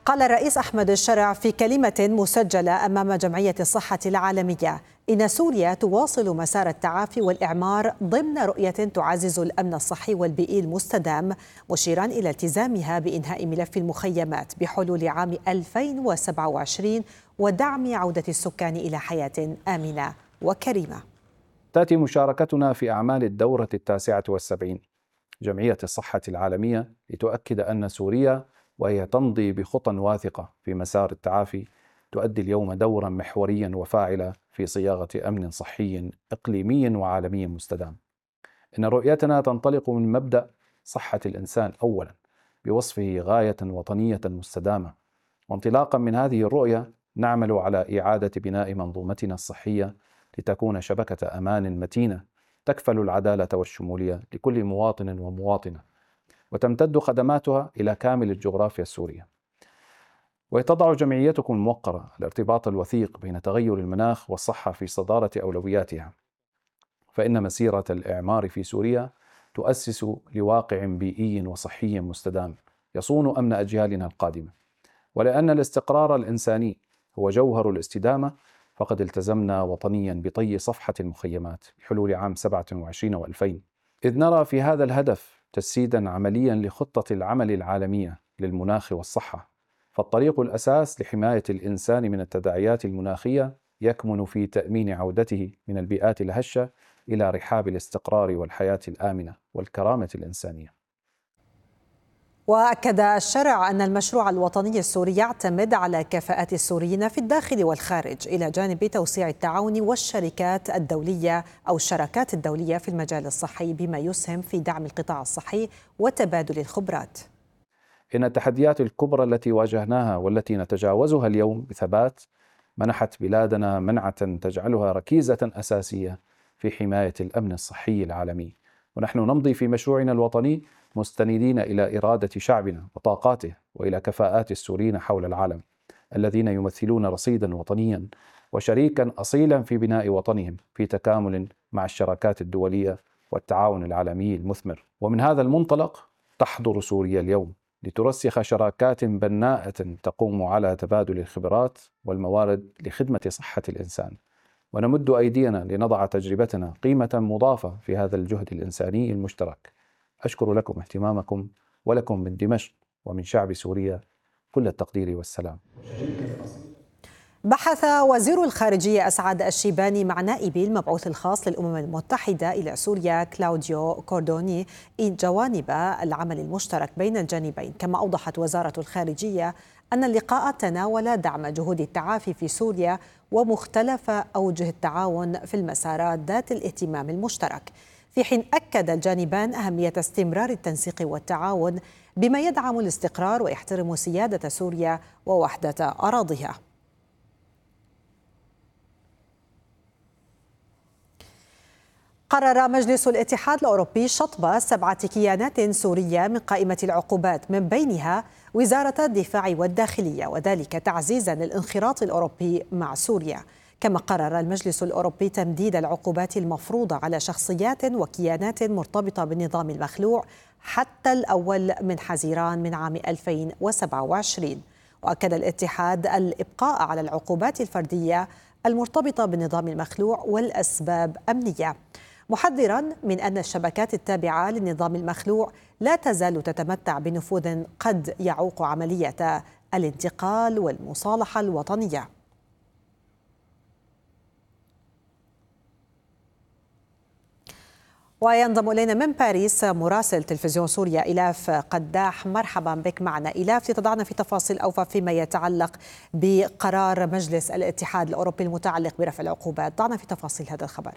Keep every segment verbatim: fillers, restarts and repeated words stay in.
قال الرئيس أحمد الشرع في كلمة مسجلة أمام جمعية الصحة العالمية إن سوريا تواصل مسار التعافي والإعمار ضمن رؤية تعزز الأمن الصحي والبيئي المستدام، مشيرا إلى التزامها بإنهاء ملف المخيمات بحلول عام ألفين وسبعة وعشرين ودعم عودة السكان إلى حياة آمنة وكريمة. تأتي مشاركتنا في أعمال الدورة التاسعة والسبعين جمعية الصحة العالمية لتؤكد أن سوريا وهي تمضي بخطى واثقة في مسار التعافي تؤدي اليوم دورا محوريا وفاعلا في صياغة أمن صحي إقليمي وعالمي مستدام. إن رؤيتنا تنطلق من مبدأ صحة الإنسان أولا بوصفه غاية وطنية مستدامة، وانطلاقا من هذه الرؤية نعمل على إعادة بناء منظومتنا الصحية لتكون شبكة أمان متينة تكفل العدالة والشمولية لكل مواطن ومواطنة، وتمتد خدماتها إلى كامل الجغرافيا السورية. وتضع جمعيتكم الموقرة الارتباط الوثيق بين تغير المناخ والصحة في صدارة أولوياتها، فإن مسيرة الإعمار في سوريا تؤسس لواقع بيئي وصحي مستدام يصون أمن أجيالنا القادمة. ولأن الاستقرار الإنساني هو جوهر الاستدامة، فقد التزمنا وطنيا بطي صفحة المخيمات بحلول عام سبعة وعشرين وألفين، إذ نرى في هذا الهدف تجسيدا عمليا لخطة العمل العالمية للمناخ والصحة. فالطريق الأساس لحماية الإنسان من التداعيات المناخية يكمن في تأمين عودته من البيئات الهشة إلى رحاب الاستقرار والحياة الآمنة والكرامة الإنسانية. وأكد الشرع أن المشروع الوطني السوري يعتمد على كفاءة السوريين في الداخل والخارج، إلى جانب توسيع التعاون والشركات الدولية أو الشراكات الدولية في المجال الصحي، بما يسهم في دعم القطاع الصحي وتبادل الخبرات. إن التحديات الكبرى التي واجهناها والتي نتجاوزها اليوم بثبات منحت بلادنا منعة تجعلها ركيزة أساسية في حماية الأمن الصحي العالمي، ونحن نمضي في مشروعنا الوطني مستندين إلى إرادة شعبنا وطاقاته وإلى كفاءات السوريين حول العالم الذين يمثلون رصيدا وطنيا وشريكا أصيلا في بناء وطنهم في تكامل مع الشراكات الدولية والتعاون العالمي المثمر. ومن هذا المنطلق تحضر سوريا اليوم لترسخ شراكات بناءة تقوم على تبادل الخبرات والموارد لخدمة صحة الإنسان، ونمد أيدينا لنضع تجربتنا قيمة مضافة في هذا الجهد الإنساني المشترك. أشكر لكم اهتمامكم، ولكم من دمشق ومن شعب سوريا كل التقدير والسلام. بحث وزير الخارجية أسعد الشيباني مع نائبي المبعوث الخاص للأمم المتحدة إلى سوريا كلاوديو كوردوني جوانب العمل المشترك بين الجانبين. كما أوضحت وزارة الخارجية أن اللقاء تناول دعم جهود التعافي في سوريا ومختلف أوجه التعاون في المسارات ذات الاهتمام المشترك، في حين أكد الجانبان أهمية استمرار التنسيق والتعاون بما يدعم الاستقرار ويحترم سيادة سوريا ووحدة أراضيها. قرر مجلس الاتحاد الأوروبي شطب سبعة كيانات سورية من قائمة العقوبات، من بينها وزارة الدفاع والداخلية، وذلك تعزيزا للانخراط الأوروبي مع سوريا. كما قرر المجلس الأوروبي تمديد العقوبات المفروضة على شخصيات وكيانات مرتبطة بالنظام المخلوع حتى الأول من حزيران من عام ألفين وسبعة وعشرين. وأكد الاتحاد الإبقاء على العقوبات الفردية المرتبطة بالنظام المخلوع والأسباب أمنية، محذرا من أن الشبكات التابعة للنظام المخلوع لا تزال تتمتع بنفوذ قد يعوق عملية الانتقال والمصالحة الوطنية. وينضم إلينا من باريس مراسل تلفزيون سوريا إلاف قداح. مرحبا بك معنا إلاف، لتضعنا في تفاصيل أوفى فيما يتعلق بقرار مجلس الاتحاد الأوروبي المتعلق برفع العقوبات. ضعنا في تفاصيل هذا الخبر.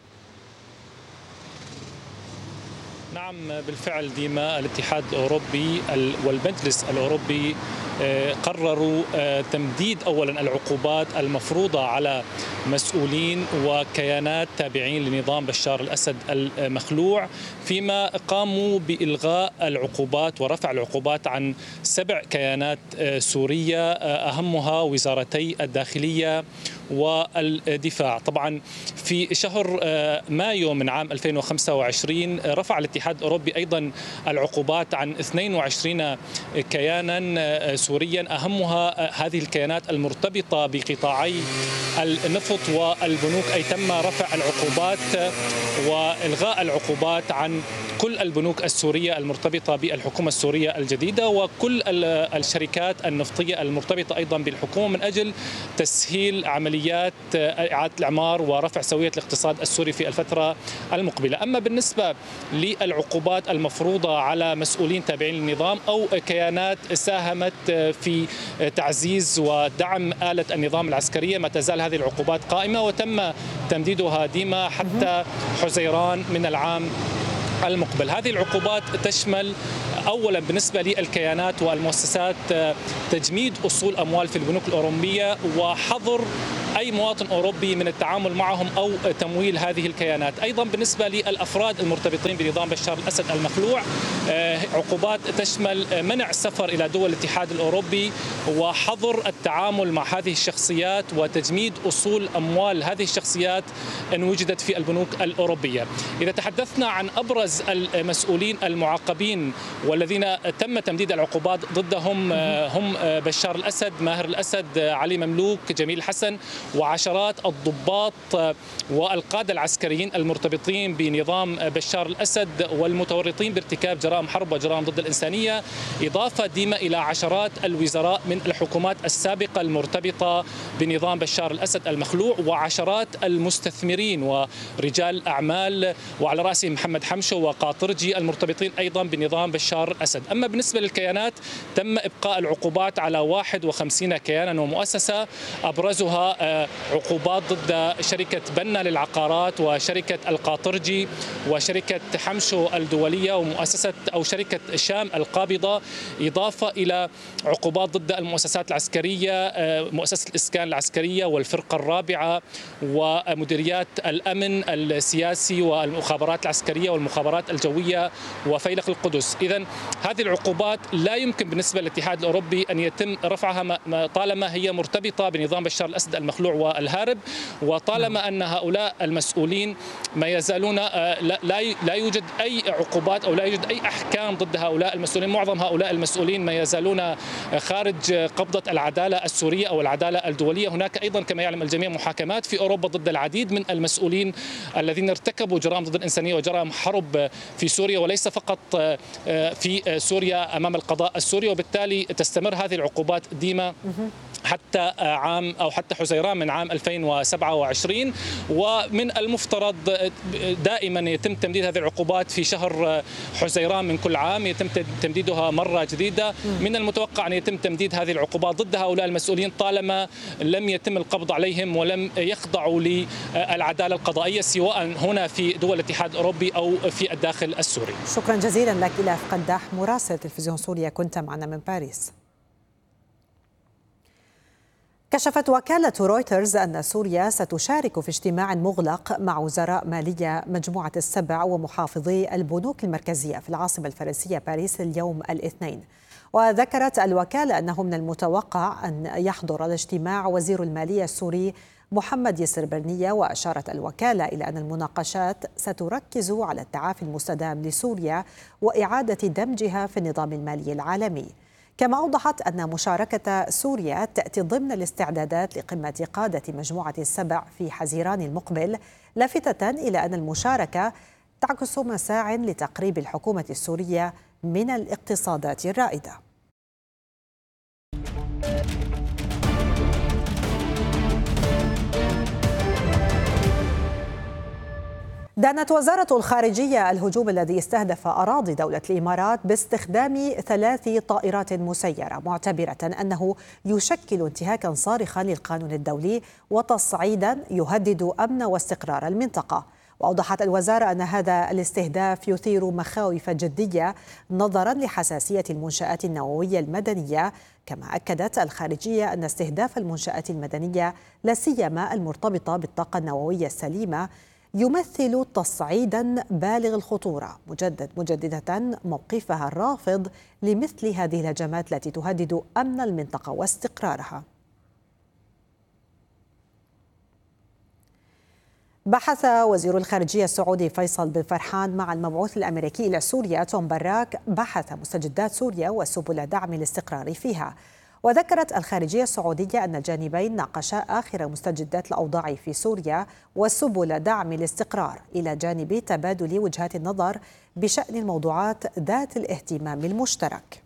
نعم بالفعل ديما، الاتحاد الأوروبي والمجلس الأوروبي قرروا تمديد أولا العقوبات المفروضة على مسؤولين وكيانات تابعين لنظام بشار الأسد المخلوع، فيما قاموا بإلغاء العقوبات ورفع العقوبات عن سبع كيانات سورية، أهمها وزارتي الداخلية والدفاع. طبعا في شهر مايو من عام ألفين وخمسة وعشرين رفع الاتحاد الأوروبي أيضا العقوبات عن اثنين وعشرين كيانا سوريا، أهمها هذه الكيانات المرتبطة بقطاعي النفط والبنوك، أي تم رفع العقوبات وإلغاء العقوبات عن كل البنوك السورية المرتبطة بالحكومة السورية الجديدة وكل الشركات النفطية المرتبطة أيضا بالحكومة من أجل تسهيل عمليات إعادة الإعمار ورفع سوية الاقتصاد السوري في الفترة المقبلة. أما بالنسبة للعقوبات المفروضة على مسؤولين تابعين للنظام أو كيانات ساهمت في تعزيز ودعم آلة النظام العسكرية، ما تزال هذه العقوبات قائمة وتم تمديدها ديما حتى حزيران من العام المقبل. هذه العقوبات تشمل أولا بالنسبة للكيانات والمؤسسات تجميد أصول أموال في البنوك الأوروبية وحظر أي مواطن أوروبي من التعامل معهم أو تمويل هذه الكيانات. أيضا بالنسبة للأفراد المرتبطين بنظام بشار الأسد المخلوع عقوبات تشمل منع السفر إلى دول الاتحاد الأوروبي وحظر التعامل مع هذه الشخصيات وتجميد أصول أموال هذه الشخصيات إن وجدت في البنوك الأوروبية. إذا تحدثنا عن أبرز المسؤولين المعاقبين والذين تم تمديد العقوبات ضدهم هم بشار الأسد، ماهر الأسد، علي مملوك، جميل حسن، وعشرات الضباط والقادة العسكريين المرتبطين بنظام بشار الأسد والمتورطين بارتكاب جرائم حرب وجرائم ضد الإنسانية، إضافة ديما إلى عشرات الوزراء من الحكومات السابقة المرتبطة بنظام بشار الأسد المخلوع وعشرات المستثمرين ورجال أعمال وعلى رأسهم محمد حمشو وقاطرجي المرتبطين أيضا بنظام بشار الأسد. أما بالنسبة للكيانات تم إبقاء العقوبات على واحد وخمسين كيانا ومؤسسة، أبرزها عقوبات ضد شركة بنا للعقارات وشركة القاطرجي وشركة حمشو الدولية ومؤسسة أو شركة شام القابضة، إضافة إلى عقوبات ضد المؤسسات العسكرية، مؤسسة الإسكان العسكرية والفرقة الرابعة ومديريات الأمن السياسي والمخابرات العسكرية والمخابرات الجوية وفيلق القدس. إذن هذه العقوبات لا يمكن بالنسبة للاتحاد الأوروبي أن يتم رفعها طالما هي مرتبطة بنظام بشار الأسد المخلوع والهارب، وطالما أن هؤلاء المسؤولين ما يزالون لا لا يوجد أي عقوبات أو لا يوجد أي أحكام ضد هؤلاء المسؤولين. معظم هؤلاء المسؤولين ما يزالون خارج قبضة العدالة السورية أو العدالة الدولية. هناك أيضا كما يعلم الجميع محاكمات في أوروبا ضد العديد من المسؤولين الذين ارتكبوا جرائم ضد الإنسانية وجرائم حرب في سوريا وليس فقط في سوريا أمام القضاء السوري، وبالتالي تستمر هذه العقوبات ديما حتى عام أو حتى حزيران من عام ألفين وسبعة وعشرين، ومن المفترض دائما يتم تمديد هذه العقوبات في شهر حزيران من كل عام، يتم تمديدها مرة جديدة. من المتوقع أن يتم تمديد هذه العقوبات ضد هؤلاء المسؤولين طالما لم يتم القبض عليهم ولم يخضعوا للعدالة القضائية سواء هنا في دول الاتحاد الأوروبي أو في الداخل السوري. شكرا جزيلا لك إلاف قداح مراسل تلفزيون سوريا، كنت معنا من باريس. كشفت وكالة رويترز أن سوريا ستشارك في اجتماع مغلق مع وزراء مالية مجموعة السبع ومحافظي البنوك المركزية في العاصمة الفرنسية باريس اليوم الاثنين. وذكرت الوكالة أنه من المتوقع أن يحضر الاجتماع وزير المالية السوري محمد يسر برنية. وأشارت الوكالة إلى أن المناقشات ستركز على التعافي المستدام لسوريا وإعادة دمجها في النظام المالي العالمي. كما أوضحت أن مشاركة سوريا تأتي ضمن الاستعدادات لقمة قادة مجموعة السبع في حزيران المقبل، لافتة إلى أن المشاركة تعكس مساع لتقريب الحكومة السورية من الاقتصادات الرائدة. دانت وزارة الخارجية الهجوم الذي استهدف أراضي دولة الإمارات باستخدام ثلاث طائرات مسيرة، معتبرة أنه يشكل انتهاكا صارخا للقانون الدولي وتصعيدا يهدد أمن واستقرار المنطقة. وأوضحت الوزارة أن هذا الاستهداف يثير مخاوف جدية نظرا لحساسية المنشآت النووية المدنية. كما أكدت الخارجية أن استهداف المنشآت المدنية لا سيما المرتبطة بالطاقة النووية السليمة يمثل تصعيدا بالغ الخطورة، مجدد مجددة موقفها الرافض لمثل هذه الهجمات التي تهدد أمن المنطقة واستقرارها. بحث وزير الخارجية السعودي فيصل بن فرحان مع المبعوث الأمريكي إلى سوريا توم براك بحث مستجدات سوريا وسبل دعم الاستقرار فيها. وذكرت الخارجية السعودية أن الجانبين ناقشا آخر مستجدات الأوضاع في سوريا وسبل دعم الاستقرار، إلى جانب تبادل وجهات النظر بشأن الموضوعات ذات الاهتمام المشترك.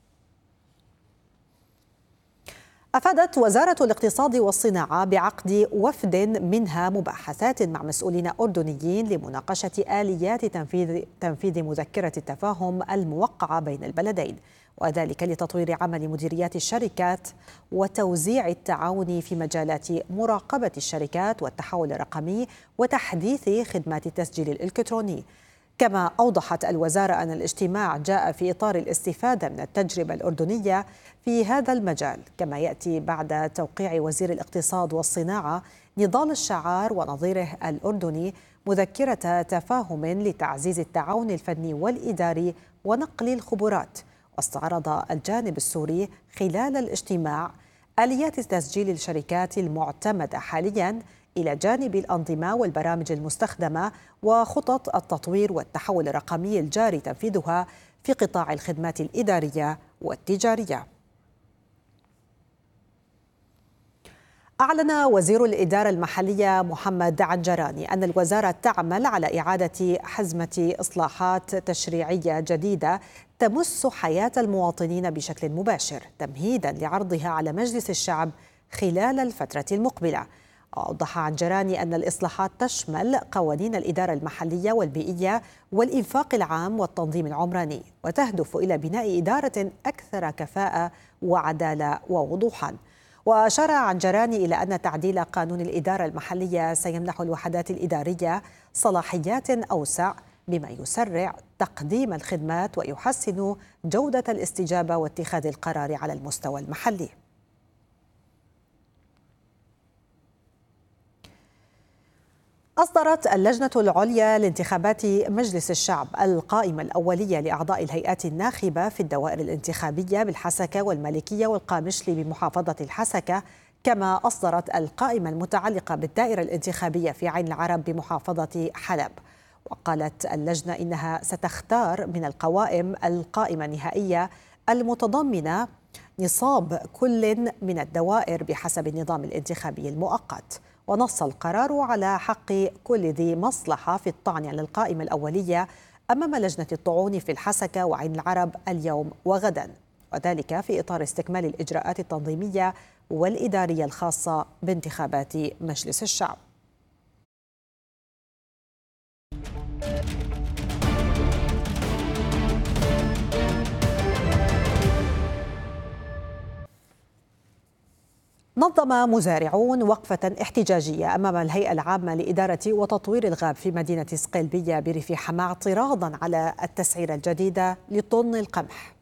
أفادت وزارة الاقتصاد والصناعة بعقد وفد منها مباحثات مع مسؤولين أردنيين لمناقشة آليات تنفيذ تنفيذ مذكرة التفاهم الموقعة بين البلدين، وذلك لتطوير عمل مديريات الشركات وتوزيع التعاون في مجالات مراقبة الشركات والتحول الرقمي وتحديث خدمات التسجيل الإلكتروني. كما أوضحت الوزارة أن الاجتماع جاء في إطار الاستفادة من التجربة الأردنية في هذا المجال، كما يأتي بعد توقيع وزير الاقتصاد والصناعة نضال الشعار ونظيره الأردني مذكرة تفاهم لتعزيز التعاون الفني والإداري ونقل الخبرات. واستعرض الجانب السوري خلال الاجتماع آليات تسجيل الشركات المعتمدة حالياً إلى جانب الأنظمة والبرامج المستخدمة وخطط التطوير والتحول الرقمي الجاري تنفيذها في قطاع الخدمات الإدارية والتجارية. أعلن وزير الإدارة المحلية محمد عنجراني أن الوزارة تعمل على إعادة حزمة إصلاحات تشريعية جديدة تمس حياة المواطنين بشكل مباشر، تمهيداً لعرضها على مجلس الشعب خلال الفترة المقبلة. أوضح عنجراني أن الإصلاحات تشمل قوانين الإدارة المحلية والبيئية والإنفاق العام والتنظيم العمراني، وتهدف إلى بناء إدارة أكثر كفاءة وعدالة ووضوحاً. وأشار عنجراني إلى أن تعديل قانون الإدارة المحلية سيمنح الوحدات الإدارية صلاحيات أوسع، بما يسرع تقديم الخدمات ويحسن جودة الاستجابة واتخاذ القرار على المستوى المحلي. أصدرت اللجنة العليا لانتخابات مجلس الشعب القائمة الأولية لأعضاء الهيئات الناخبة في الدوائر الانتخابية بالحسكة والمالكية والقامشلي بمحافظة الحسكة، كما أصدرت القائمة المتعلقة بالدائرة الانتخابية في عين العرب بمحافظة حلب. وقالت اللجنة إنها ستختار من القوائم القائمة النهائية المتضمنة نصاب كل من الدوائر بحسب النظام الانتخابي المؤقت. ونص القرار على حق كل ذي مصلحة في الطعن على القائمة الأولية أمام لجنة الطعون في الحسكة وعين العرب اليوم وغدا، وذلك في إطار استكمال الإجراءات التنظيمية والإدارية الخاصة بانتخابات مجلس الشعب. نظم مزارعون وقفة احتجاجية أمام الهيئة العامة لإدارة وتطوير الغاب في مدينة صقلبية بريف حماة اعتراضا على التسعيرة الجديدة لطن القمح.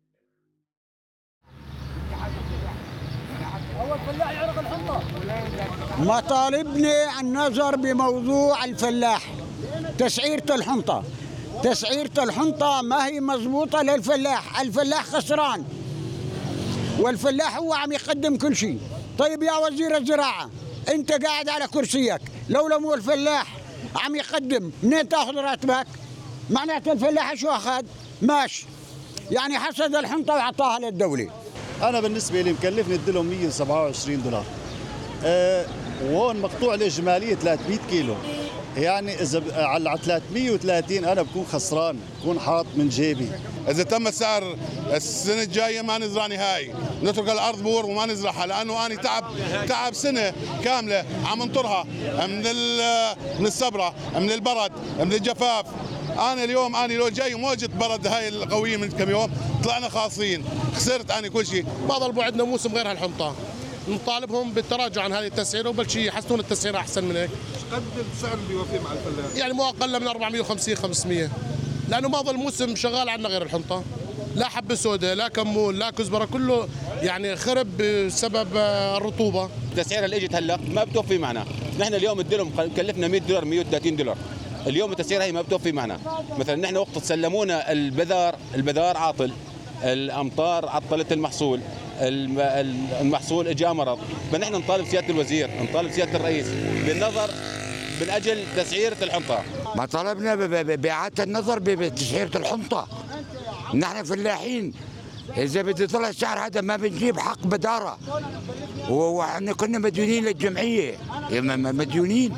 مطالبنا النظر بموضوع الفلاح، تسعيرة الحنطة. تسعيرة الحنطة ما هي مضبوطة للفلاح، الفلاح خسران والفلاح هو عم يقدم كل شيء. طيب يا وزير الزراعة، انت قاعد على كرسيك، لولا مو الفلاح عم يقدم منين تاخذ راتبك؟ معناته الفلاح شو اخذ؟ ماشي، يعني حصد الحنطة وعطاها للدولة. انا بالنسبة لي مكلفني اديلهم مية وسبعة وعشرين دولار، أه وهون مقطوع الاجمالية ثلاثمية كيلو، يعني اذا على ثلاثمية وثلاثين انا بكون خسران، بكون حاط من جيبي. اذا تم السعر السنه الجايه ما نزرع نهائي، نترك الارض بور وما نزرعها، لانه انا تعب تعب سنه كامله عم انطرها من من السبره، من البرد، من الجفاف. انا اليوم انا لو جاي موجه برد هاي القويه من كم يوم طلعنا خاصين، خسرت انا كل شيء. ما ضل عندنا موسم غير هالحنطه، نطالبهم بالتراجع عن هذه التسعيره وبل شيء يحسنون التسعيره احسن من هيك. قد السعر اللي بيوفيه مع الفلاح؟ يعني مو اقل من أربعمية وخمسين خمسمية، لانه ما ضل موسم شغال عندنا غير الحنطه، لا حبه سوداء لا كمون لا كزبره، كله يعني خرب بسبب الرطوبه. التسعيره اللي اجت هلا ما بتوفي معنا، نحن اليوم الدرهم كلفنا مية دولار مية وثلاثين دولار، اليوم التسعيره هي ما بتوفي معنا. مثلا نحن وقت تسلمونا البذار، البذار عاطل، الامطار عطلت المحصول، المحصول اجى مرض، فنحن نطالب سياده الوزير، نطالب سياده الرئيس بالنظر من اجل تسعيره الحنطه. ما طلبنا باعاده النظر بتسعيره الحنطه، نحن فلاحين اذا بدي طلع الشهر هذا ما بنجيب حق بداره، واحنا كنا مديونين للجمعيه مديونين.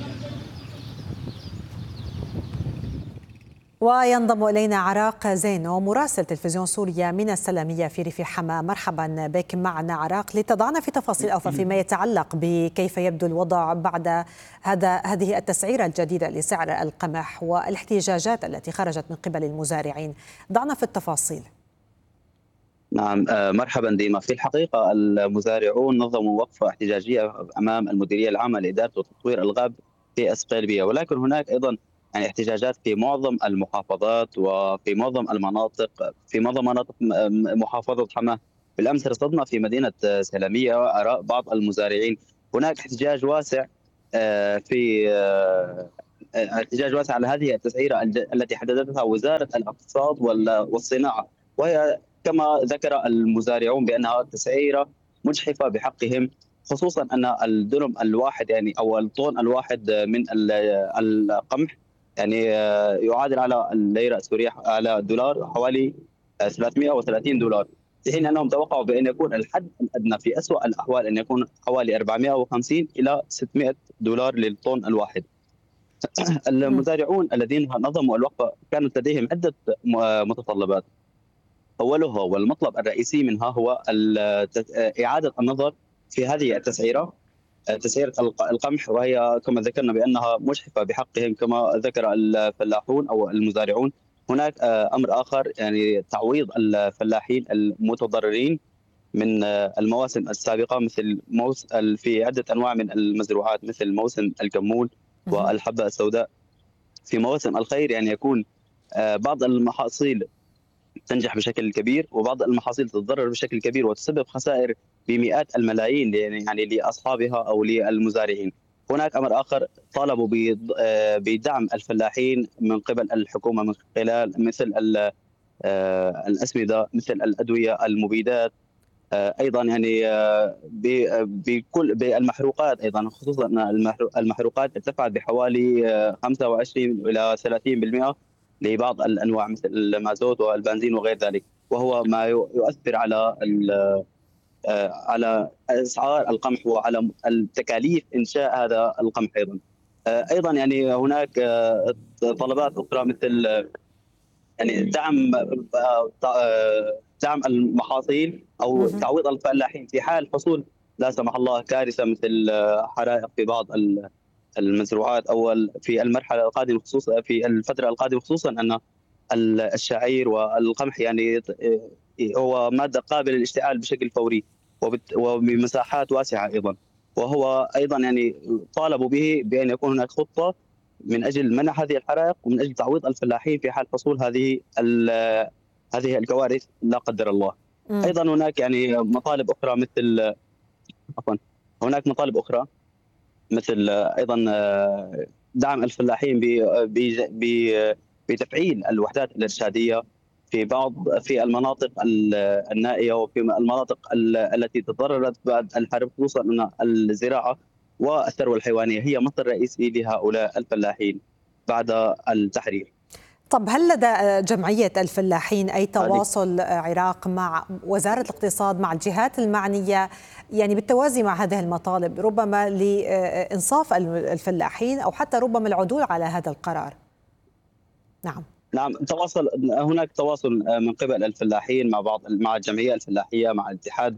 وينضم إلينا عراق زينو مراسل تلفزيون سوريا من السلامية في ريف حما. مرحبا بك معنا عراق لتضعنا في تفاصيل أوفى فيما يتعلق بكيف يبدو الوضع بعد هذا هذه التسعيرة الجديدة لسعر القمح والاحتجاجات التي خرجت من قبل المزارعين. ضعنا في التفاصيل. نعم مرحبا ديما. في الحقيقة المزارعون نظموا وقفة احتجاجية أمام المديرية العامة لإدارة وتطوير الغاب في أسقلبية، ولكن هناك أيضا يعني احتجاجات في معظم المحافظات وفي معظم المناطق في معظم مناطق محافظة حماه. بالأمس رصدنا في مدينة سلامية آراء بعض المزارعين. هناك احتجاج واسع في احتجاج واسع على هذه التسعيرة التي حددتها وزارة الاقتصاد والصناعة، وهي كما ذكر المزارعون بأنها تسعيرة مجحفة بحقهم، خصوصا أن الدرم الواحد يعني أو الطن الواحد من القمح يعني يعادل على الليرة السورية على الدولار حوالي ثلاثمئة وثلاثين دولار، في حين أنهم توقعوا بأن يكون الحد الأدنى في أسوأ الأحوال أن يكون حوالي أربعمئة وخمسين إلى ستمئة دولار للطن الواحد. المزارعون الذين نظموا الوقفة كانت لديهم عدة متطلبات، أولها والمطلب الرئيسي منها هو إعادة النظر في هذه التسعيرة، تسعيرة القمح، وهي كما ذكرنا بأنها مجحفة بحقهم كما ذكر الفلاحون أو المزارعون. هناك أمر آخر يعني تعويض الفلاحين المتضررين من المواسم السابقة، مثل موس في عدة أنواع من المزروعات مثل موسم الكمون والحبة السوداء. في مواسم الخير يعني يكون بعض المحاصيل تنجح بشكل كبير وبعض المحاصيل تتضرر بشكل كبير وتسبب خسائر بمئات الملايين يعني لاصحابها او للمزارعين. هناك امر اخر طالبوا بدعم الفلاحين من قبل الحكومه من خلال مثل الاسمده، مثل الادويه، المبيدات، ايضا يعني بكل بالمحروقات، ايضا خصوصا المحروقات ارتفعت بحوالي خمسة وعشرين الى ثلاثين بالمئة لبعض الانواع مثل المازوت والبنزين وغير ذلك، وهو ما يؤثر على على اسعار القمح وعلى التكاليف انشاء هذا القمح. ايضا ايضا يعني هناك طلبات اخرى مثل يعني دعم دعم المحاصيل او تعويض الفلاحين في حال حصول لا سمح الله كارثه مثل حرائق في بعض المزروعات او في المرحله القادمه، خصوصا في الفتره القادمه، خصوصا ان الشعير والقمح يعني هو ماده قابله للاشتعال بشكل فوري وبمساحات واسعه ايضا، وهو ايضا يعني طالبوا به بان يكون هناك خطه من اجل منع هذه الحرائق ومن اجل تعويض الفلاحين في حال حصول هذه هذه الكوارث لا قدر الله. م. ايضا هناك يعني مطالب اخرى مثل عفوا هناك مطالب اخرى مثل ايضا دعم الفلاحين بتفعيل الوحدات الارشاديه في بعض في المناطق النائيه وفي المناطق التي تضررت بعد الحرب، خصوصا ان الزراعه والثروه الحيوانيه هي مصدر رئيسي لهؤلاء الفلاحين بعد التحرير. طب هل لدى جمعية الفلاحين أي تواصل عراق مع وزارة الاقتصاد مع الجهات المعنية يعني بالتوازي مع هذه المطالب، ربما لإنصاف الفلاحين أو حتى ربما العدول على هذا القرار؟ نعم نعم تواصل، هناك تواصل من قبل الفلاحين مع بعض مع الجمعية الفلاحية مع الاتحاد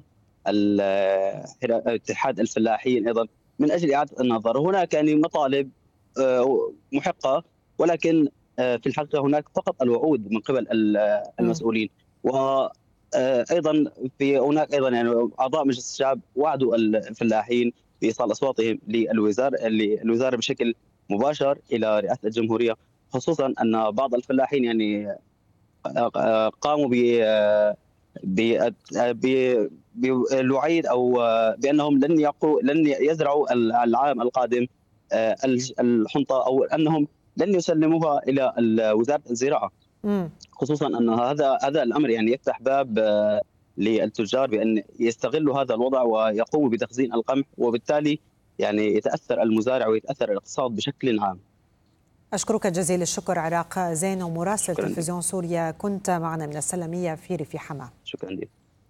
اتحاد الفلاحين ايضا من اجل اعاده النظر. هناك يعني مطالب محقه، ولكن في الحقيقه هناك فقط الوعود من قبل المسؤولين، وايضا في هناك ايضا يعني اعضاء مجلس الشعب وعدوا الفلاحين بايصال اصواتهم للوزاره للوزاره بشكل مباشر الى رئاسه الجمهوريه، خصوصا ان بعض الفلاحين يعني قاموا ب بالوعيد او بانهم لن يقو لن يزرعوا العام القادم الحنطه او انهم لن يسلموها الى وزاره الزراعه، خصوصا ان هذا هذا الامر يعني يفتح باب للتجار بان يستغلوا هذا الوضع ويقوموا بتخزين القمح، وبالتالي يعني يتاثر المزارع ويتاثر الاقتصاد بشكل عام. أشكرك جزيل الشكر عراق زين، مراسل شكراً. تلفزيون سوريا، كنت معنا من السلمية في ريف حما. شكرا لك.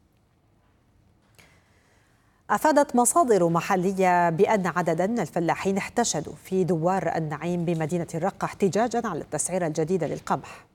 أفادت مصادر محلية بأن عددا من الفلاحين احتشدوا في دوار النعيم بمدينة الرقة احتجاجا على التسعيرة الجديدة للقمح.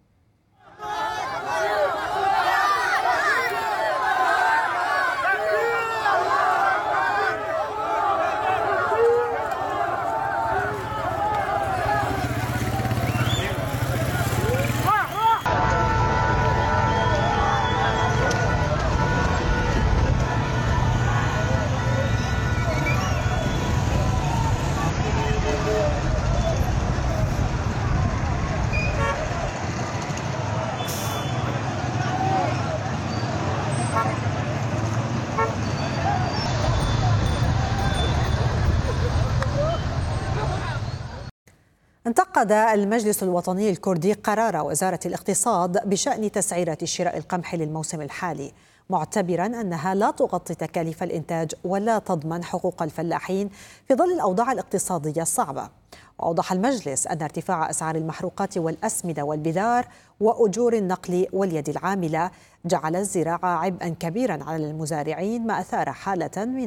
انتقد المجلس الوطني الكردي قرار وزارة الاقتصاد بشأن تسعيرة شراء القمح للموسم الحالي، معتبرا أنها لا تغطي تكاليف الإنتاج ولا تضمن حقوق الفلاحين في ظل الأوضاع الاقتصادية الصعبة. وأوضح المجلس أن ارتفاع أسعار المحروقات والأسمدة والبذار وأجور النقل واليد العاملة جعل الزراعة عبئا كبيرا على المزارعين، ما أثار حالة من